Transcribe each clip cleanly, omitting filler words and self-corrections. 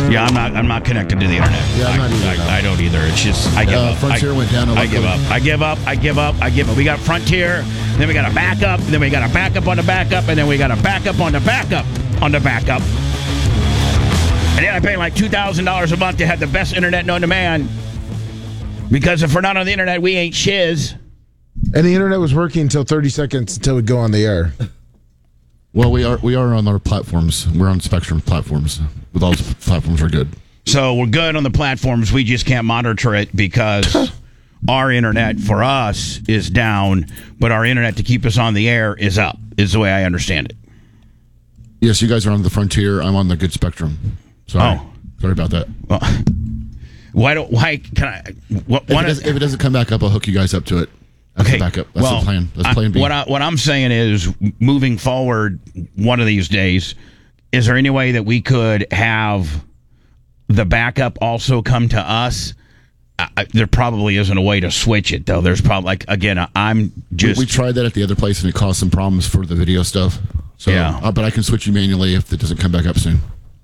Yeah, I'm not connected to the internet. Yeah, I'm not either. I don't either. It's just I give up. Frontier went down. I give up. I give up. I give up. I give up. We got Frontier, then we got a backup, then we got a backup on the backup, and then we got a backup on the backup on the backup. And then I pay like $2,000 a month to have the best internet known to man. Because if we're not on the internet, we ain't shiz. And the internet was working until 30 seconds until we go on the air. Well, we are on our platforms. We're on Spectrum platforms. With all the platforms are good. So we're good on the platforms. We just can't monitor it because our internet for us is down, but our internet to keep us on the air is up, is the way I understand it. Yes, you guys are on the Frontier. I'm on the good Spectrum. Sorry. Sorry about that. Well, if it doesn't come back up, I'll hook you guys up to it. That's the backup. That's the plan. That's plan B. What I'm saying is, moving forward, one of these days, is there any way that we could have the backup also come to us? There probably isn't a way to switch it, though. There's probably, I'm just... We tried that at the other place, and it caused some problems for the video stuff. So, yeah. But I can switch you manually if it doesn't come back up soon.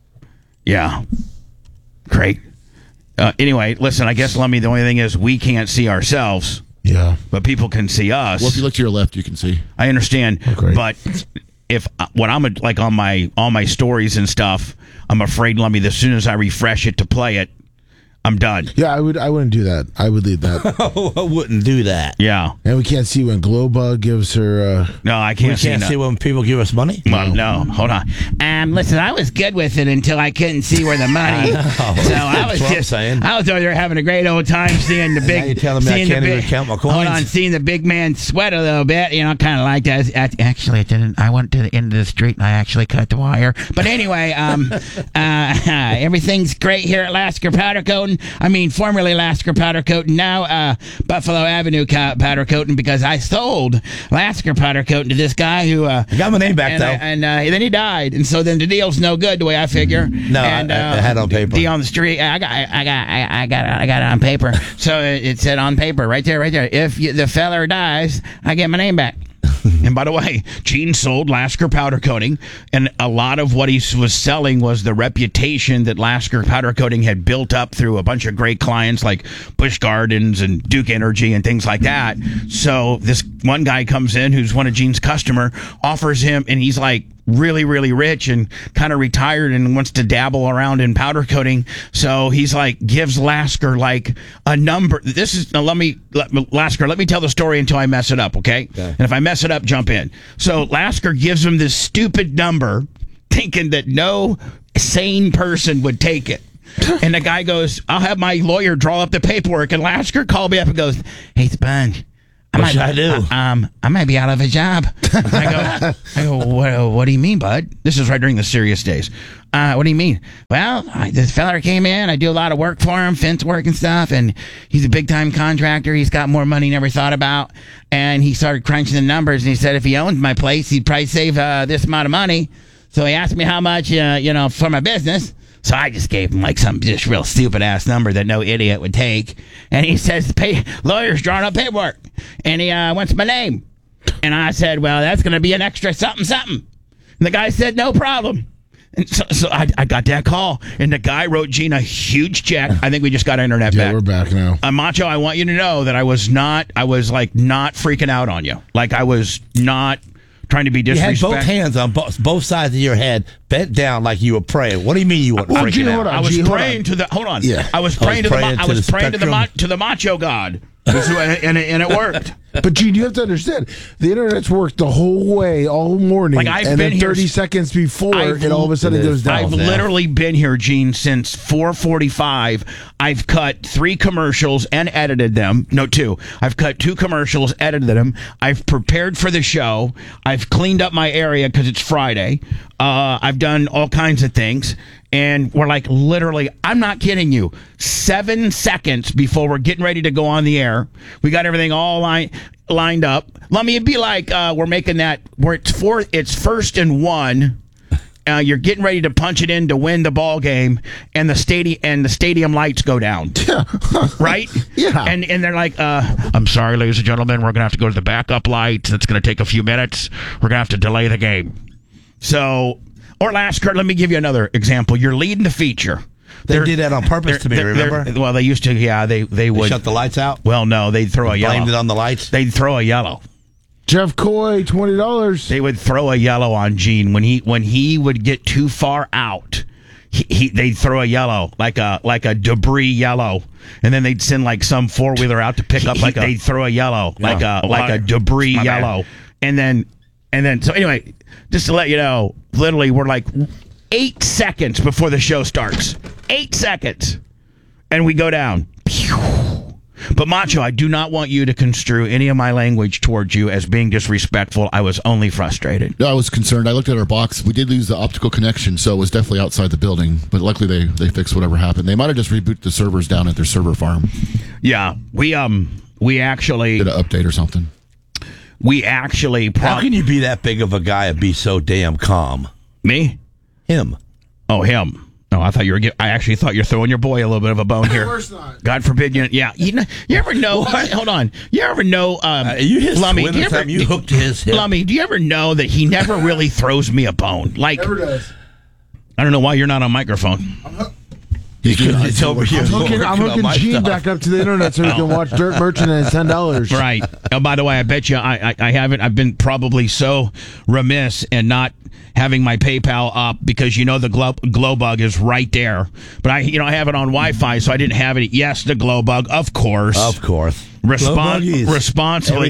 Yeah. Great. Anyway, listen, I guess, Lummy, the only thing is we can't see ourselves. Yeah. But people can see us. Well, if you look to your left, you can see. I understand. Okay. But if when I'm like on all my stories and stuff, I'm afraid, Lummy, as soon as I refresh it to play it, I'm done. Yeah, I wouldn't do that. I would leave that. I wouldn't do that. Yeah. And we can't see when Glowbug gives her... No, I can't see. We can't see when people give us money? Well, no. Hold on. Listen, I was good with it until I couldn't see where the money... So I was over there having a great old time seeing the big... Now you're telling me I can't even count my coins? Hold on, seeing the big man sweat a little bit. Kind of like that. Actually, I didn't. I went to the end of the street and I actually cut the wire. But anyway, everything's great here at Lasker Powder Coating. Formerly Lasker Powder Coating, now Buffalo Avenue Powder Coating, because I sold Lasker Powder Coating to this guy who I got my name back, though. And then he died, and so then the deal's no good the way I figure. No, and, I had it on paper. D on the street, I got it on paper. So it said on paper right there. If the feller dies, I get my name back. And by the way, Gene sold Lasker Powder Coating, and a lot of what he was selling was the reputation that Lasker Powder Coating had built up through a bunch of great clients like Busch Gardens and Duke Energy and things like that. So this one guy comes in who's one of Gene's customer, offers him, and he's like really, really rich and kind of retired and wants to dabble around in powder coating. So he's like, gives Lasker like a number. Lasker, let me tell the story until I mess it up, okay? And if I mess it up, jump in. So Lasker gives him this stupid number, thinking that no sane person would take it. And the guy goes, I'll have my lawyer draw up the paperwork. And Lasker called me up and goes, hey, Sponge, what should I do? I might be out of a job. I go, what do you mean, bud? This is right during the serious days. What do you mean? Well, this fella came in. I do a lot of work for him, fence work and stuff, and he's a big-time contractor. He's got more money he never thought about, and he started crunching the numbers, and he said if he owned my place, he'd probably save this amount of money. So he asked me how much, for my business. So I just gave him like some just real stupid ass number that no idiot would take. And he says, lawyer's drawing up paperwork. And he wants my name. And I said, well, that's going to be an extra something, something. And the guy said, no problem. And so I got that call. And the guy wrote Gene a huge check. I think we just got internet back. Yeah, we're back now. Macho, I want you to know that I was not freaking out on you. Like I was not trying to be disrespectful. You had both hands on both sides of your head, bent down like you were praying. What do you mean you weren't freaking out? I was praying to the. Hold on. Yeah. I was praying to the macho god, and it worked. But Gene, you have to understand, the internet's worked the whole way all morning, like I've and been then 30 seconds before, and all of a sudden it goes down. I've literally been here, Gene, since 4:45. I've cut 3 commercials and edited them. No, 2. I've cut 2 commercials, edited them. I've prepared for the show. I've cleaned up my area because it's Friday. I've done all kinds of things. And we're like, literally, I'm not kidding you, 7 seconds before we're getting ready to go on the air, we got everything all lined up. Let me be like, we're making that where it's 1st and 1. You're getting ready to punch it in to win the ball game, and the stadium lights go down. Yeah. Right? Yeah. And they're like, I'm sorry, ladies and gentlemen, we're gonna have to go to the backup lights. It's gonna take a few minutes. We're gonna have to delay the game. So. Or Lasker, let me give you another example. You're leading the feature. They did that on purpose to me, remember? Well, they used to, yeah. They would shut the lights out? Well, no, they'd throw a yellow. Blamed it on the lights? They'd throw a yellow. Jeff Coy, $20. They would throw a yellow on Gene when he would get too far out. They'd throw a yellow, like a debris yellow, and then they'd send like some 4-wheeler out to pick up. Like they'd throw a yellow, like a debris yellow, and then so anyway, just to let you know, literally we're like 8 seconds before the show starts, 8 seconds, and we go down. But Macho, I do not want you to construe any of my language towards you as being disrespectful. I was only frustrated. No, I was concerned. I looked at our box. We did lose the optical connection, so it was definitely outside the building. But luckily, they fixed whatever happened. They might have just rebooted the servers down at their server farm. Yeah, we actually did an update or something. We actually. How can you be that big of a guy and be so damn calm? Me? Him. Oh, him. No, I actually thought you're throwing your boy a little bit of a bone here. Of course not. God forbid you. Yeah, you ever know? Hold on. You ever know? You his Lummy, you hooked his hip. Lummy, do you ever know that he never really throws me a bone? Like, Never does. I don't know why you're not on microphone. It's over here. I'm hooking Gene back up to the internet so he can watch Dirt Merchant at $10. Right. Oh, by the way, I bet you I haven't. I've been probably so remiss in not having my PayPal up because the glow bug is right there. But I have it on Wi-Fi, so I didn't have it. Yes, the glow bug, of course. Of course. Responsibly.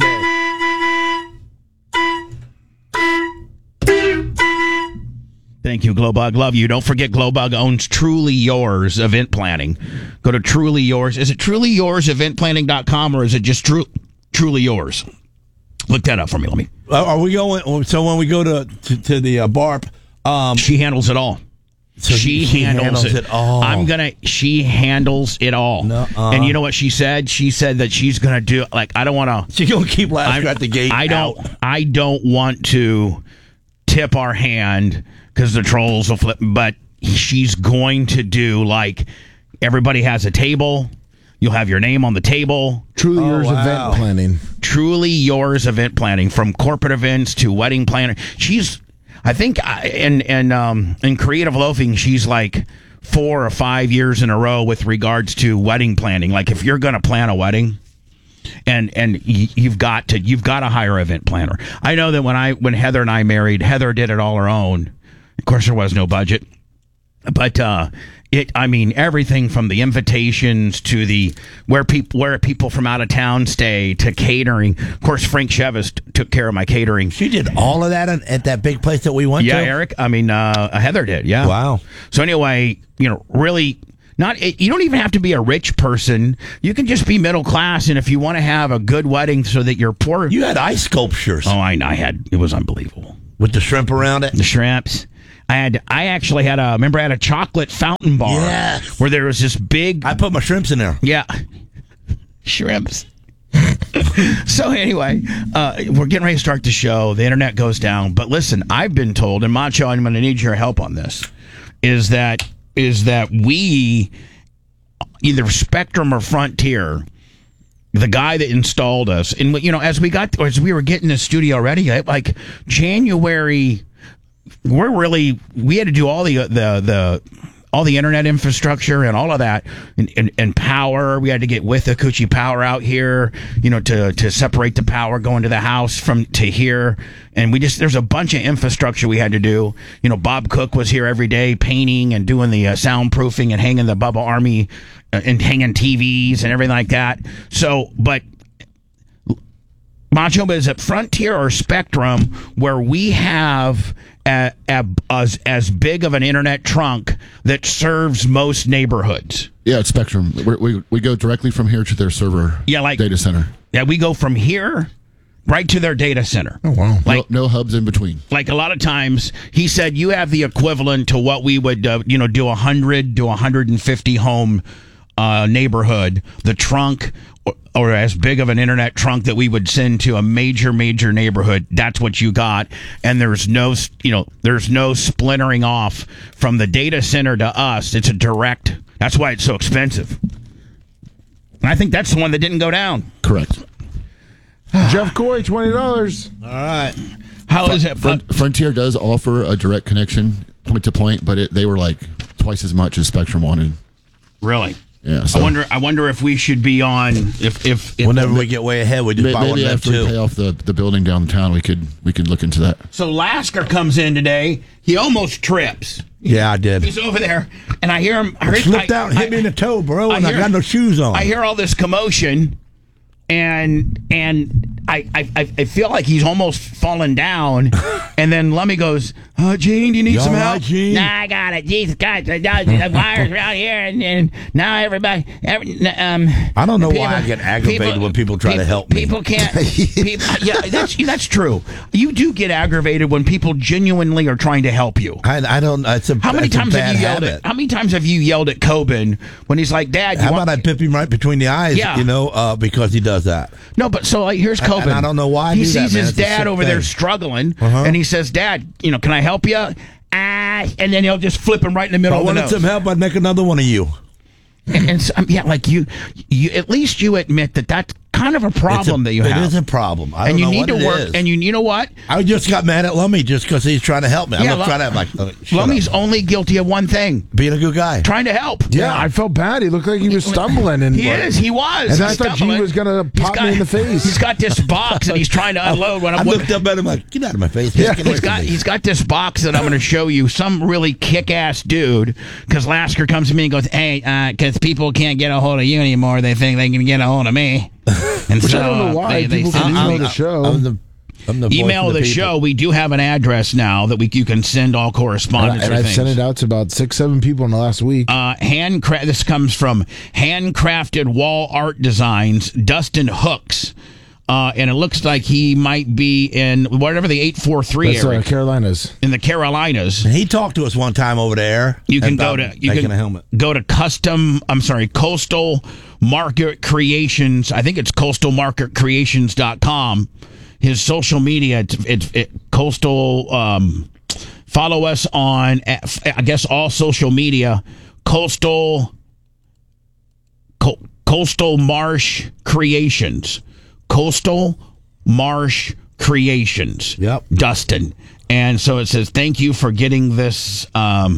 Thank you, Glowbug. Love you. Don't forget, Glowbug owns Truly Yours Event Planning. Go to Truly Yours. Is it trulyourseventplanning.com or is it just Truly Yours? Look that up for me. Let me. Are we going? So when we go to the BARP, she handles it all. So she handles it all. She handles it all. Nuh-uh. And you know what she said? She said that she's gonna do. Like, I don't want to. She's gonna keep Lasker at the gate. I don't want to tip our hand because the trolls will flip. But she's going to do, like, everybody has a table. You'll have your name on the table. Truly Yours Event Planning. Truly Yours Event Planning, from corporate events to wedding planner. She's, I think, in creative loafing, she's like 4 or 5 years in a row with regards to wedding planning. Like, if you're going to plan a wedding, and you've got to hire an event planner. I know that when Heather and I married, Heather did it all her own. Of course, there was no budget, but everything from the invitations to where people from out of town stay to catering. Of course, Frank Chevis took care of my catering. She did all of that at that big place that we went to? Yeah, Eric. Heather did. Yeah. Wow. So anyway, really, you don't even have to be a rich person. You can just be middle class, and if you want to have a good wedding so that you're poor. You had ice sculptures. Oh, I had. It was unbelievable. With the shrimp around it? The shrimps. I actually had a chocolate fountain bar. Yes. Where there was this big. I put my shrimps in there. Yeah. Shrimps. So anyway, we're getting ready to start the show. The internet goes down. But listen, I've been told, and Macho, I'm going to need your help on this, is that we, either Spectrum or Frontier, the guy that installed us, and as we were getting the studio ready, like January. We had to do all the internet infrastructure and all of that, and power. We had to get with Akuchi Power out here, to separate the power going to the house to here. And there's a bunch of infrastructure we had to do. Bob Cook was here every day painting and doing the soundproofing and hanging the Bubba Army and hanging TVs and everything like that. So, but Macho, is it Frontier or Spectrum where we have as big of an internet trunk that serves most neighborhoods? Yeah, it's Spectrum. We go directly from here to their server data center. Yeah, we go from here right to their data center. Oh, wow. Like, no hubs in between. Like, a lot of times, he said you have the equivalent to what we would, do 100 to 150 home neighborhood. The trunk, or as big of an internet trunk that we would send to a major neighborhood, that's what you got. And there's no splintering off from the data center to us. It's a direct. That's why it's so expensive. And I think that's the one that didn't go down. Correct. Jeff Coy, $20. All right. How is it? Frontier does offer a direct connection point to point, but they were like twice as much as Spectrum wanted. Really? Yeah. So I wonder if we should be on if Whenever we get way ahead, we just buy one maybe of them after we pay too. off the building downtown, we could look into that. So Lasker comes in today. He almost trips. Yeah, I did. He's over there, and I hear him. Slipped out and hit me in the toe, bro, and I got no shoes on. I hear all this commotion, and I feel like he's almost fallen down, and then Lummy goes, Gene, do you need You some all help? right, Gene? Nah, I got it. Jesus God, the wires around here, and now everybody. I don't know why I get aggravated when people try to help me. People can't. Yeah, that's true. You do get aggravated when people genuinely are trying to help you. I don't. How many times have you yelled at? How many times have you yelled at Coben when he's like, "Dad, How about I pip him right between the eyes? Yeah. Because he does that. No, but so here's Coben. And I don't know why I he do that, sees man. his It's a dad sick over there thing. struggling, and he says, "Dad, can I help you?" And then he'll just flip him right in the middle If I of the wanted nose. some help, I'd make another one of you. And so, yeah, like you at least you admit that that's kind of a problem that you have. It is a problem. I don't and you know need what to it work. is. And you know what? I just got mad at Lummy just because he's trying to help me. Yeah, I'm not trying to like. shut Lummy's up. only guilty of one thing: Being a good guy. trying to help. Yeah, I felt bad. He looked like he was stumbling. And He is. He was. And I He's thought Gene stumbling. was going to He's pop me in the face. He's got this box and he's trying to unload. When I looked up at him like, get out of my face. Yeah. Get away from me. He's got this box that I'm going to show you. Some really kick-ass dude. Because Lasker comes to me and goes, "Hey, because people can't get a hold of you anymore, they think they can get a hold of me." And Which so I don't know why. they People send can me- email the show. I'm the voice email of the people. show. We do have an address now that you can send all correspondence and or I've things. sent it out to about 6-7 people in the last week. This comes from Handcrafted Wall Art Designs, Dustin Hooks. And it looks like he might be in whatever the 843 That's area Carolinas. in the Carolinas. He talked to us one time over there. You can about making a helmet. go to Coastal Market Creations. I think it's coastalmarketcreations.com. His social media, it's Coastal. Follow us on, I guess, all social media. Coastal Marsh Creations. Coastal Marsh Creations. Yep. Dustin. And so it says, thank you for getting this,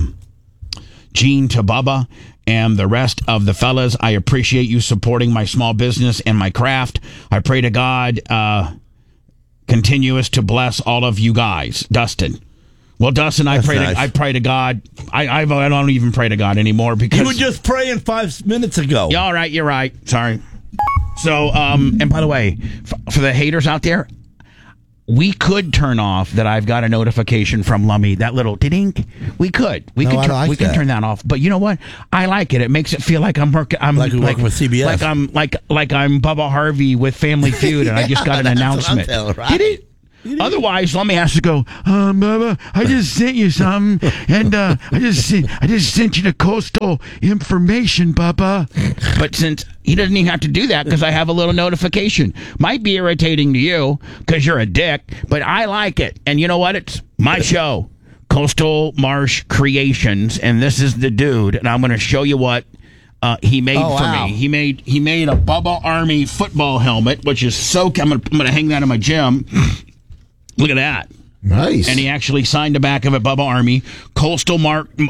Gene to Bubba and the rest of the fellas. I appreciate you supporting my small business and my craft. I pray to God continuous to bless all of you guys. Dustin. Well, Dustin, I pray to God. I don't even pray to God anymore because You were just praying 5 minutes ago. yeah, all right, you're right. Sorry. So, and by the way, for the haters out there, we could turn off that I've got a notification from Lummy, that little ding. We could. We No, could I turn, like we can that. turn that off. But you know what? I like it. It makes it feel like I'm working. I'm Like you're working with CBS. Like I'm like I'm Bubba Harvey with Family Feud, and I just got an That's what I'm announcement. telling, right? Did it? Otherwise, Lummy has to go. Bubba, I just sent you something, and I just sent you the coastal information, Bubba. But since he doesn't even have to do that because I have a little notification, might be irritating to you because you're a dick, but I like it. And you know what? It's my show, Coastal Marsh Creations, and this is the dude, and I'm going to show you what. He made for wow. me. He made a Bubba Army football helmet, which is so. I'm gonna hang that in my gym. Look at that. Nice. And he actually signed the back of it, Bubba Army, Coastal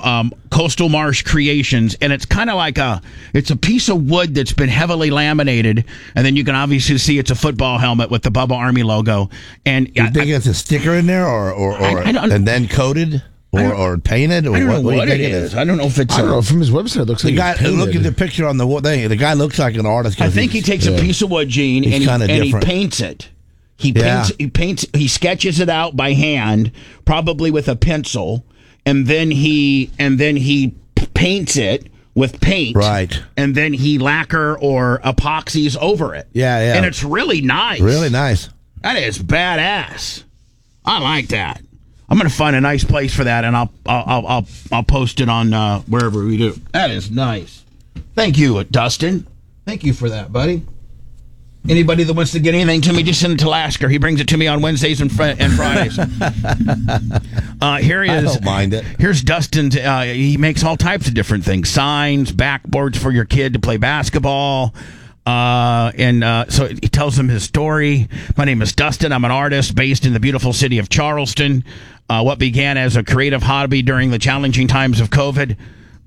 Marsh Creations, and it's kind of like it's a piece of wood that's been heavily laminated, and then you can obviously see it's a football helmet with the Bubba Army logo. And You think it's a sticker in there, or I don't- and then coated, or painted, or I don't know do you what it think is. I don't know if it's. I don't know. From his website, it looks The like guy, it's painted. look at the picture on the thing. The guy looks like an artist. 'cause I think he takes a piece of wood, Gene, He's and kinda he different. paints it. He Yeah. he sketches it out by hand, probably with a pencil, and then he paints it with paint. Right. And then he lacquer or epoxies over it. Yeah, yeah. And it's really nice. really nice. That is badass. I like that. I'm gonna find a nice place for that, and I'll post it on wherever we do. That is nice. Thank you, Dustin. Thank you for that, buddy. Anybody that wants to get anything to me, just send it to Lasker. He brings it to me on Wednesdays and Fridays. Here he I is. don't mind it. Here's Dustin's. He makes all types of different things: signs, backboards for your kid to play basketball. So he tells them his story. My name is Dustin. I'm an artist based in the beautiful city of Charleston. What began as a creative hobby during the challenging times of COVID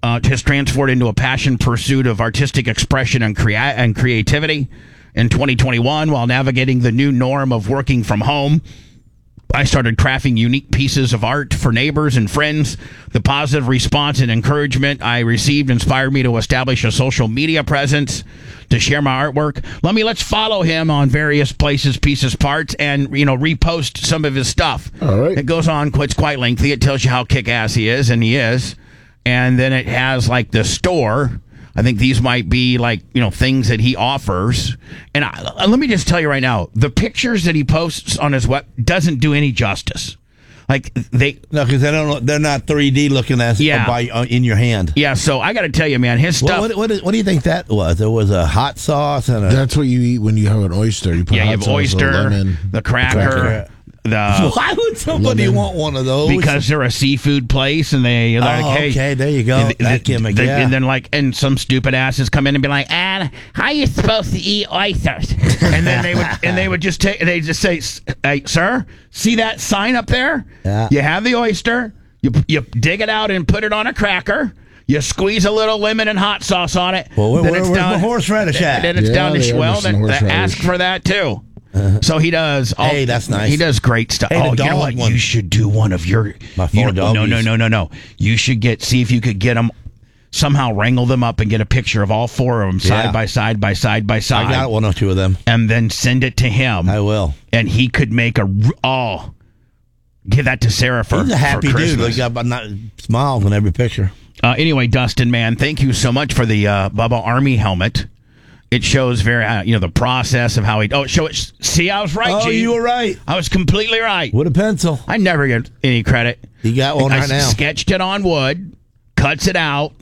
has transformed into a passion pursuit of artistic expression and creativity. In 2021, while navigating the new norm of working from home, I started crafting unique pieces of art for neighbors and friends. The positive response and encouragement I received inspired me to establish a social media presence to share my artwork. Let's follow him on various places, pieces, parts, and repost some of his stuff. All right. It goes on, it's quite lengthy. It tells you how kick-ass he is, and he is. And then it has like the store. I think these might be like, things that he offers. And let me just tell you right now, the pictures that he posts on his web doesn't do any justice. Like No, because they're not 3D looking in your hand. Yeah, so I got to tell you, man, his stuff. What do you think that was? There was a hot sauce and That's what you eat when you have an oyster. You put you hot have sauce, oyster, lemon, the cracker. Why would somebody want one of those? Because they're a seafood place, and they're like, hey, okay, there you go. That gimmick, yeah. And then and some stupid asses come in and be like, how are you supposed to eat oysters? And then they would just say, hey, sir, see that sign up there? Yeah. You have the oyster, you dig it out and put it on a cracker. You squeeze a little lemon and hot sauce on it. Well, where's my horseradish at? Then it's down to then ask for that too. So he does. Hey, that's nice. He does great stuff. Hey, you know what? one. You should do one of your. My 4 doggies. No. You should see if you could get them. Somehow wrangle them up and get a picture of all 4 of them side by side by side by side. I got 1 or 2 of them. And then send it to him. I will. And he could make give that to Sarah for. He's a happy for dude. He got smiles in every picture. Anyway, Dustin, man, thank you so much for the Bubba Army helmet. It shows very, the process of how he. See, I was right. Oh, Gene. you were right. I was completely right. With a pencil. I never get any credit. You got one right now. Sketched it on wood, cuts it out.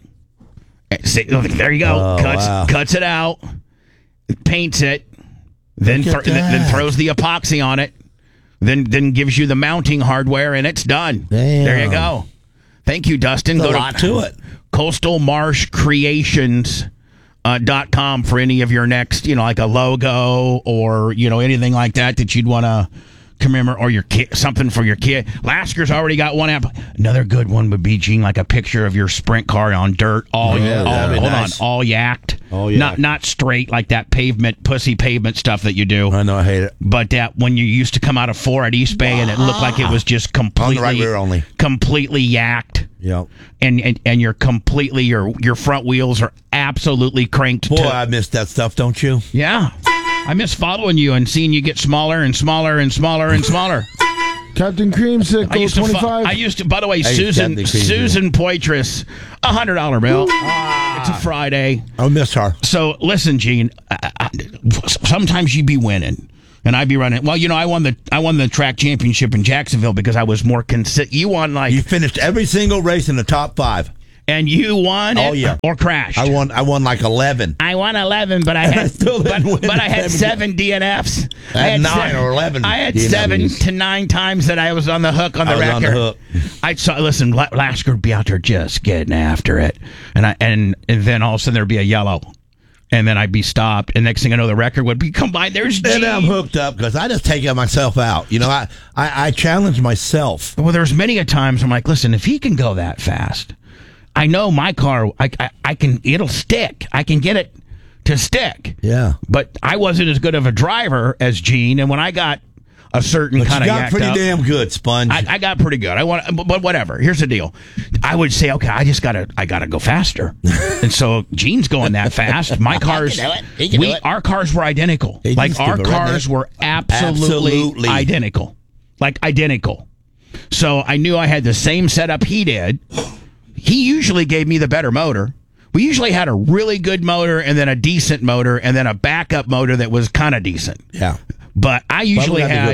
There you go. Cuts it out, paints it, then throws the epoxy on it, then gives you the mounting hardware, and it's done. Damn. There you go. Thank you, Dustin. There's a lot to it. Coastal Marsh Creations. .com for any of your next, like a logo or, anything like that you'd want to commemorate, or your kid, something for your kid. Lasker's already got one app. Another good one would be, Gene, like a picture of your sprint car on dirt, all yacked. Not straight like that pussy pavement stuff that you do. I know, I hate it. But that when you used to come out of 4 at East Bay and it looked like it was just completely on the right rear only. Completely yacked. Yep. And you're completely your front wheels are absolutely cranked. Boy, I miss that stuff, don't you? Yeah. I miss following you and seeing you get smaller and smaller and smaller and smaller. Captain Creamsicle, 25. I used to, by the way, Susan Poitras, $100 bill. It's a Friday. I miss her. So listen, Gene, sometimes you be winning. And I'd be running. Well, I won the track championship in Jacksonville because I was more consistent. You won You finished every single race in the top 5. And you won it? Oh, yeah. Or crashed? I won like 11. I won 11, but I had I had 7 DNFs. I had 9 or 11. I had DNFs. 7 to 9 times that I was on the hook on the record. On the hook. Listen, Lasker would be out there just getting after it, and then all of a sudden there'd be a yellow. And then I'd be stopped, and next thing I know, the record would be combined. There's Gene. And I'm hooked up because I just take myself out. I challenge myself. Well, there's many a times I'm like, listen, if he can go that fast, I know my car, I can. It'll stick. I can get it to stick. Yeah. But I wasn't as good of a driver as Gene, and when I got a certain kind of you got pretty damn good, Sponge. I got pretty good. But whatever. Here's the deal. I would say, okay, I gotta go faster. And so Gene's going that fast. My cars, our cars were identical. Like our cars were absolutely identical. Like identical. So I knew I had the same setup he did. He usually gave me the better motor. We usually had a really good motor and then a decent motor and then a backup motor that was kind of decent. Yeah. But I usually had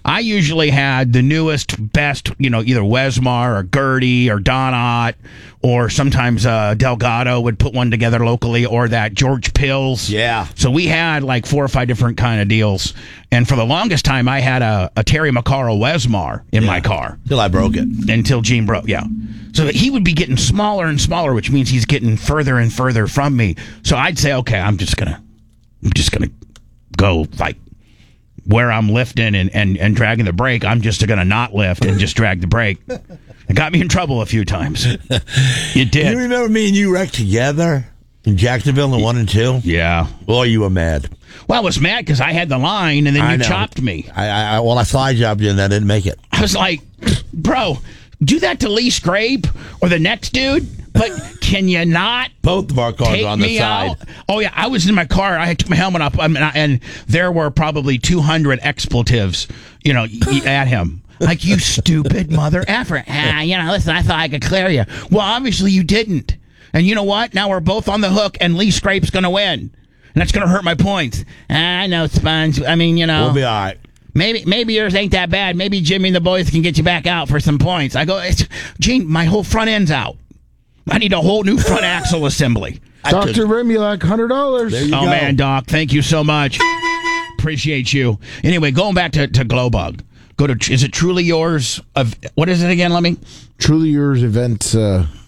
the newest, best, either Wesmar or Gertie or Donat, or sometimes Delgado would put one together locally, or that George Pills. Yeah. So we had like 4 or 5 different kind of deals. And for the longest time, I had a Terry McCarroll Wesmar in my car. Till I broke it. Until Gene broke, yeah. So he would be getting smaller and smaller, which means he's getting further and further from me. So I'd say, okay, I'm just gonna go like where I'm lifting and dragging the brake, I'm just going to not lift and just drag the brake. It got me in trouble a few times. It did. You remember me and you wrecked together in Jacksonville in 1 and 2? Yeah. Boy, you were mad. Well, I was mad because I had the line and then you chopped me. I slide jobbed you and I didn't make it. I was like, bro, do that to Lee Scrape or the next dude, but can you not Both of our cars take are on the me side. out? Oh, yeah, I was in my car. I took my helmet off, and there were probably 200 expletives, at him. Like, you stupid mother effer. Listen, I thought I could clear you. Well, obviously you didn't. And you know what? Now we're both on the hook, and Lee Scrape's going to win. And that's going to hurt my points. I know, Sponge. I mean, We'll be all right. Maybe yours ain't that bad. Maybe Jimmy and the boys can get you back out for some points. I go, Gene, my whole front end's out. I need a whole new front axle assembly. Dr. Remy, like $100. There you go. Oh, man, Doc, thank you so much. Appreciate you. Anyway, going back to Glowbug. Go to, is it Truly Yours? What is it again, Lemmy? Truly Yours events.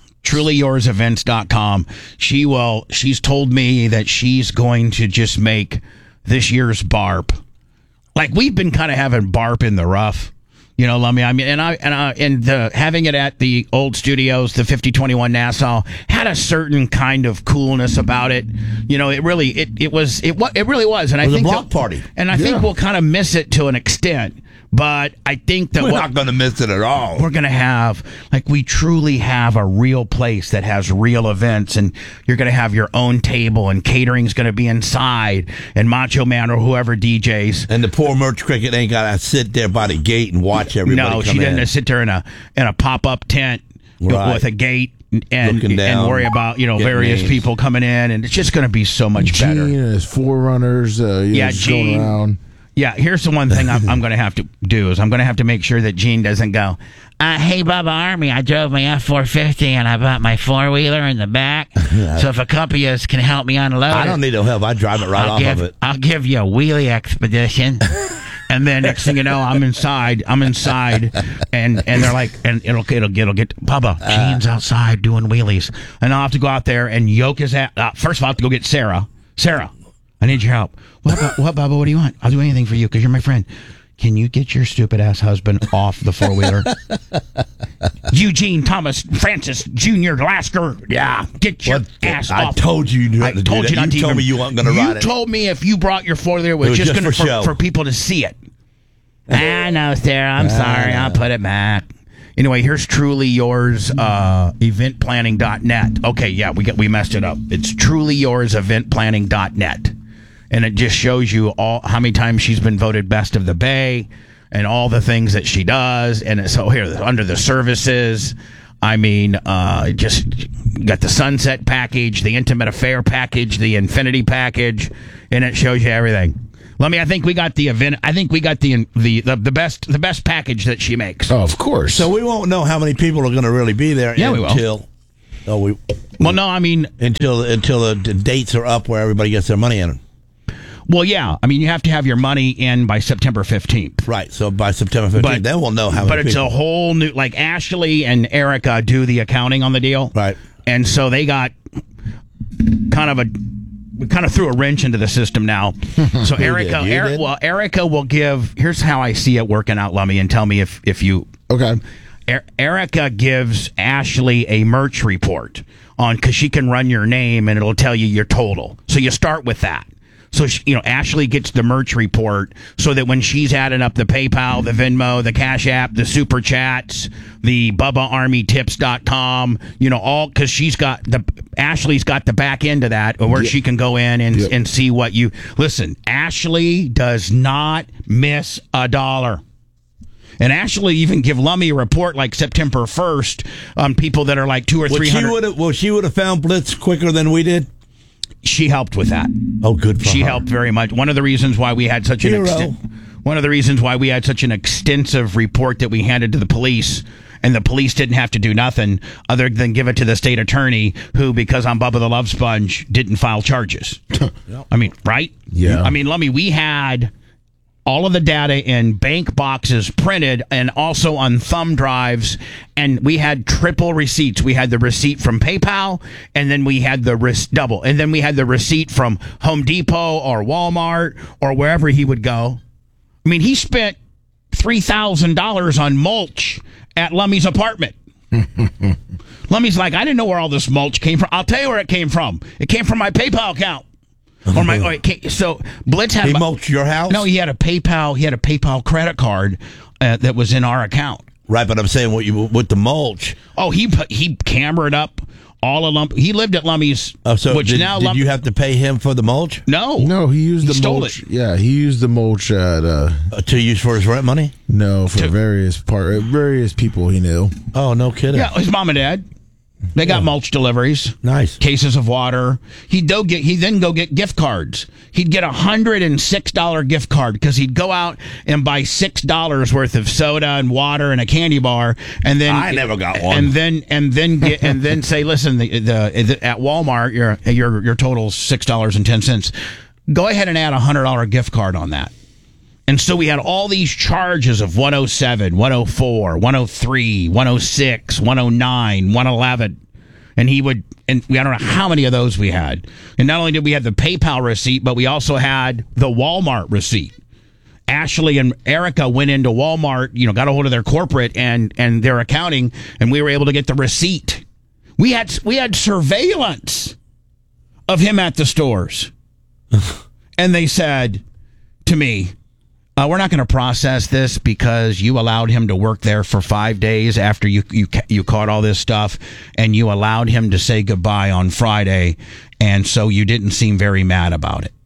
TrulyYoursEvents.com. She's told me that she's going to just make this year's BARP. Like, we've been kind of having BARP in the rough. Lummy. I mean, having it at the old studios, the 5021 Nassau, had a certain kind of coolness about it. It really was. And It was a block party. And I think we'll kind of miss it to an extent. But I think that we're not going to miss it at all. We're going to have, we truly have a real place that has real events, and you're going to have your own table, and catering's going to be inside, and Macho Man or whoever DJs. And the poor Merch Cricket ain't got to sit there by the gate and watch everybody No, come she doesn't in. sit there in a pop-up tent with a gate and worry about, various names. people coming in, and it's just going to be so much better. Gene and his forerunners, just Gene. going around. Yeah, here's the one thing I'm going to have to do is I'm going to have to make sure that Gene doesn't go, hey, Bubba Army, I drove my F-450 and I bought my four-wheeler in the back. So if a couple of you can help me unload I don't need no help. I drive it off of it. I'll give you a wheelie expedition. And then next thing you know, I'm inside, and they're like, and it'll get Bubba. Gene's outside doing wheelies, and I'll have to go out there and yoke his ass. First of all, I have to go get Sarah. Sarah, I need your help. What, Bubba? What do you want? I'll do anything for you because you're my friend. Can you get your stupid ass husband off the four-wheeler? Eugene Thomas Francis Jr. Lasker. Yeah, get your ass off. I told you not to do that. You told me you weren't going to ride it. You told me if you brought your four-wheeler, it was just going to for people to see it. I know, Sarah. I'm sorry. I'll put it back. Anyway, here's Truly Yours, eventplanning.net. Okay, yeah, we messed it up. It's Truly Yours, eventplanning.net. And it just shows you how many times she's been voted best of the Bay and all the things that she does. And so here, under the services, just got the Sunset package, the Intimate Affair package, the Infinity package, and it shows you everything. I think we got the event. I think we got the best package that she makes. Oh, of course. So we won't know how many people are going to really be there until until the dates are up where everybody gets their money in. Well, yeah. You have to have your money in by September 15th. Right. So by September 15th, then we'll know how many people. But it's a whole new, Ashley and Erica do the accounting on the deal. Right. And so they got we kind of threw a wrench into the system now. So Erica will give, here's how I see it working out, Lummy, and tell me if you... Okay. Erica gives Ashley a merch report because she can run your name and it'll tell you your total. So you start with that. So, Ashley gets the merch report so that when she's adding up the PayPal, the Venmo, the Cash App, the Super Chats, the BubbaArmyTips.com, all because Ashley's got the back end of that where she can go in and see what you... Listen, Ashley does not miss a dollar. And Ashley even give Lummy a report like September 1st on people that are like 200 or 300. She would have found Blitz quicker than we did. She helped with that. Oh, good for her. She helped very much. One of the reasons why we had such an extensive report that we handed to the police, and the police didn't have to do nothing other than give it to the state attorney, who, because I'm Bubba the Love Sponge, didn't file charges. Right? Yeah. Lummy, we had all of the data in bank boxes printed and also on thumb drives, and we had triple receipts. We had the receipt from PayPal, and then we had the double, and then we had the receipt from Home Depot or Walmart or wherever he would go. I mean, he spent $3,000 on mulch at Lummy's apartment. Lummy's like, I didn't know where all this mulch came from. I'll tell you where it came from. It came from my PayPal account. So Blitz had He mulched your house? No, he had a PayPal credit card that was in our account. Right, but I'm saying with the mulch. Oh, he cambered up all a lump. He lived at Lummy's. Did you have to pay him for the mulch? No, he used the stole mulch. it. Yeah, he used the mulch at To use for his rent money? no for various people he knew. Oh, no kidding. Yeah, his mom and dad. They got mulch deliveries. Nice. Cases of water. He'd then go get gift cards. He'd get a $106 gift card because he'd go out and buy $6 worth of soda and water and a candy bar, and then I never got one. And then say, listen, the at Walmart your total's $6.10. Go ahead and add a $100 gift card on that. And so we had all these charges of 107, 104, 103, 106, 109, 111. And I don't know how many of those we had. And not only did we have the PayPal receipt, but we also had the Walmart receipt. Ashley and Erica went into Walmart, got a hold of their corporate and their accounting, and we were able to get the receipt. We had surveillance of him at the stores. And they said to me, we're not going to process this because you allowed him to work there for 5 days after you caught all this stuff, and you allowed him to say goodbye on Friday, and so you didn't seem very mad about it.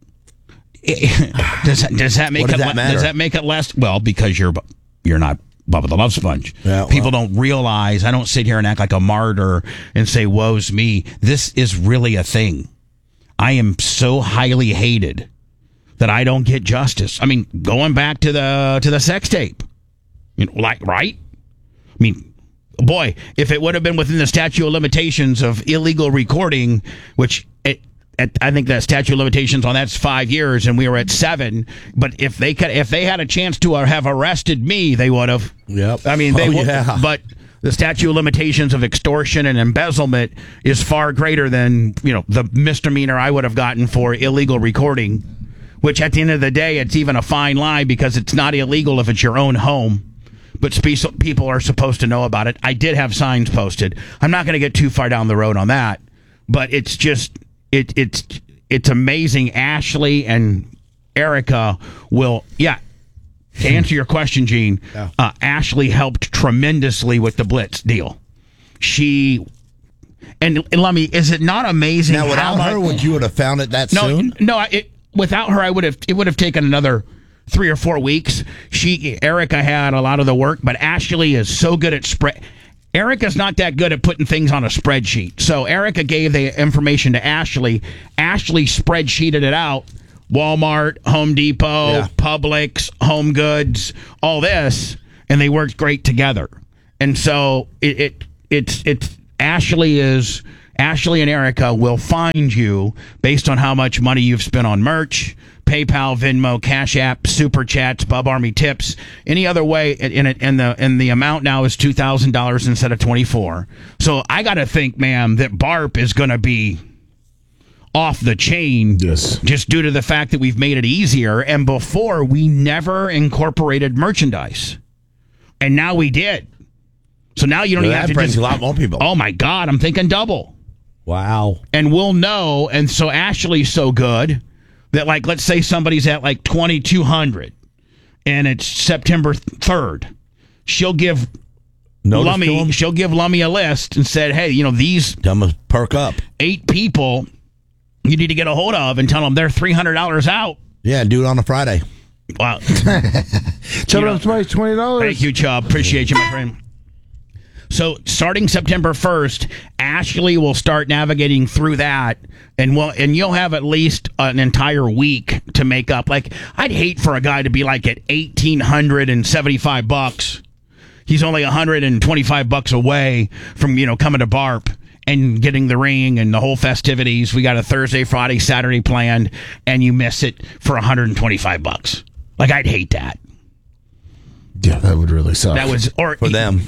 Does that make matter? Does that make it less? Well, because you're not Bubba the Love Sponge. Yeah, People don't realize. I don't sit here and act like a martyr and say, "Woe's me." This is really a thing. I am so highly hated that I don't get justice. I mean, going back to the sex tape, right? I mean, boy, if it would have been within the statute of limitations of illegal recording, which I think the statute of limitations on that's 5 years, and we were at 7. But if they had a chance to have arrested me, they would have. Yep. I mean, they would. Yeah. But the statute of limitations of extortion and embezzlement is far greater than the misdemeanor I would have gotten for illegal recording. Which at the end of the day, it's even a fine line because it's not illegal if it's your own home. But people are supposed to know about it. I did have signs posted. I'm not going to get too far down the road on that. But it's just, it's amazing. Ashley and Erica will, to answer your question, Gene, Ashley helped tremendously with the Blitz deal. And let me, is it not amazing? Now, without her, would you have found it that soon? No, without her, it would have taken another 3 or 4 weeks. Erica had a lot of the work, but Ashley is so good at Erica's not that good at putting things on a spreadsheet. So Erica gave the information to Ashley. Ashley spreadsheeted it out. Walmart, Home Depot, Publix, Home Goods, all this, and they worked great together. And so it's Ashley and Erica will find you based on how much money you've spent on merch, PayPal, Venmo, Cash App, Super Chats, Bub Army tips, any other way. And the amount now is $2,000 instead of $24,000. So I got to think, ma'am, that BARP is going to be off the chain. Yes. Just due to the fact that we've made it easier. And before, we never incorporated merchandise. And now we did. So now you don't even have to brings a lot more people. Oh, my God. I'm thinking double. Wow. And we'll know. And so Ashley's so good that, like, let's say somebody's at like 2,200 and it's September 3rd. She'll give Lummy a list and said, hey, these tell them to perk up. 8 people you need to get a hold of and tell them they're $300 out. Yeah, do it on a Friday. Wow. Tell them somebody's $20. Thank you, Chubb. Appreciate you, my friend. So starting September 1st, Ashley will start navigating through that, and you'll have at least an entire week to make up. Like, I'd hate for a guy to be like at $1,875. He's only $125 away from coming to BARP and getting the ring and the whole festivities. We got a Thursday, Friday, Saturday planned, and you miss it for $125. Like, I'd hate that. Yeah, that would really suck. That was for them.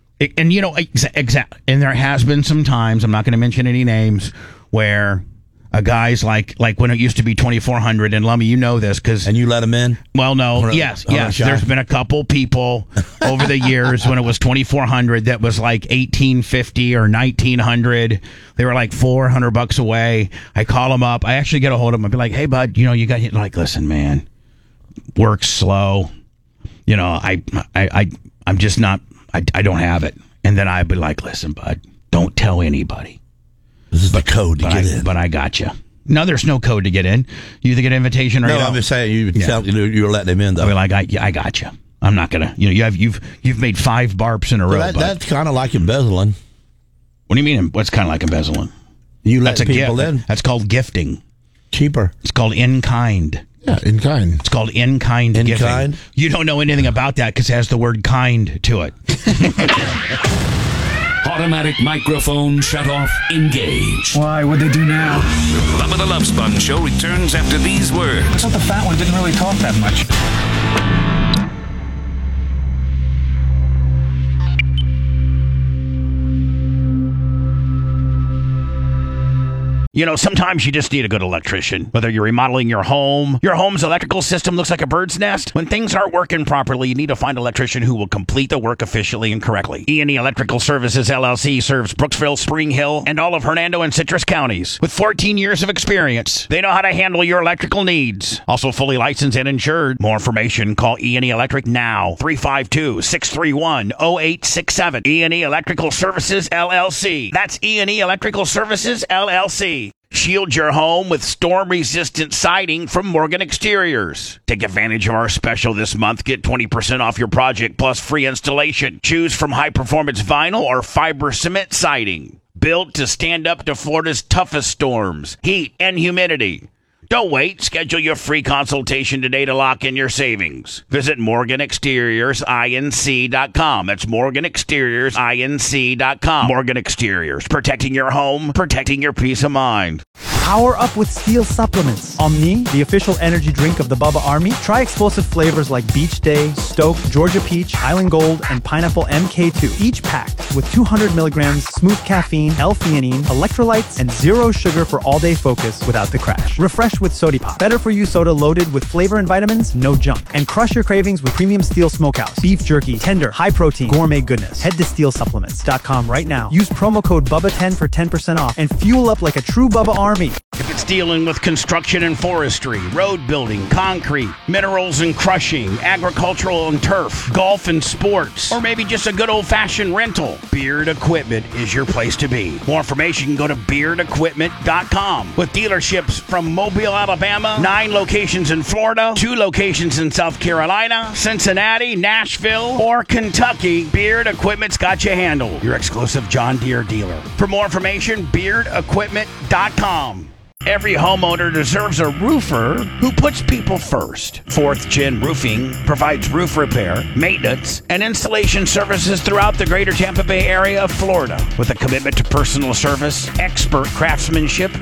And exactly. And there has been some times, I'm not going to mention any names, where a guy's like when it used to be 2,400, and Lummy, you know this because And you let them in? well, no, Or- yes. or a shot? There's been a couple people over the years when it was 2,400 that was like 1,850 or 1,900. They were like $400 away. I call them up. I actually get a hold of them. I'd be like, hey, bud, you got like, listen, man, work's slow. I'm just not. I don't have it. And then I'd be like, listen, bud, don't tell anybody. This is the code to get in. But I got you. No, there's no code to get in. You either get an invitation or you No, don't. I'm just saying you were letting them in, though. I'll be like, I got you. I'm not gonna. You've made 5 barps in a row. Well, bud. that's kind of like embezzling. What do you mean? What's kind of like embezzling? You That's let a people gift. in That's called gifting. cheaper. It's called in kind. Yeah, in kind. It's called in kind In giving. kind? You don't know anything about that because it has the word kind to it. Automatic microphone shut off. Engage. Why? What'd they do now? Bubba the Love Sponge Show returns after these words. I thought the fat one didn't really talk that much. Sometimes you just need a good electrician. Whether you're remodeling your home's electrical system looks like a bird's nest. When things aren't working properly, you need to find an electrician who will complete the work efficiently and correctly. E&E Electrical Services, LLC serves Brooksville, Spring Hill, and all of Hernando and Citrus counties. With 14 years of experience, they know how to handle your electrical needs. Also fully licensed and insured. More information, call E&E Electric now. 352-631-0867. E&E Electrical Services, LLC. That's E&E Electrical Services, LLC. Shield your home with storm-resistant siding from Morgan Exteriors. Take advantage of our special this month. Get 20% off your project plus free installation. Choose from high-performance vinyl or fiber cement siding. Built to stand up to Florida's toughest storms, heat, and humidity. Don't wait. Schedule your free consultation today to lock in your savings. Visit MorganExteriorsINC.com. That's MorganExteriorsINC.com. Morgan Exteriors. Protecting your home, protecting your peace of mind. Power up with Steel supplements. Omni, the official energy drink of the Bubba Army. Try explosive flavors like Beach Day, Stoke, Georgia Peach, Island Gold, and Pineapple MK2. Each packed with 200 milligrams smooth caffeine, L-theanine, electrolytes, and zero sugar for all-day focus without the crash. Refresh with Sody Pop. Better for you soda loaded with flavor and vitamins, no junk. And crush your cravings with premium Steel Smokehouse. Beef jerky, tender, high protein, gourmet goodness. Head to SteelSupplements.com right now. Use promo code BUBBA10 for 10% off and fuel up like a true Bubba Army. If it's dealing with construction and forestry, road building, concrete, minerals and crushing, agricultural and turf, golf and sports, or maybe just a good old-fashioned rental, Beard Equipment is your place to be. More information, go to beardequipment.com. With dealerships from Mobile, Alabama, 9 locations in Florida, 2 locations in South Carolina, Cincinnati, Nashville, or Kentucky, Beard Equipment's got you handled. Your exclusive John Deere dealer. For more information, beardequipment.com. Every homeowner deserves a roofer who puts people first. 4th Gen Roofing provides roof repair, maintenance, and installation services throughout the greater Tampa Bay area of Florida. With a commitment to personal service, expert craftsmanship,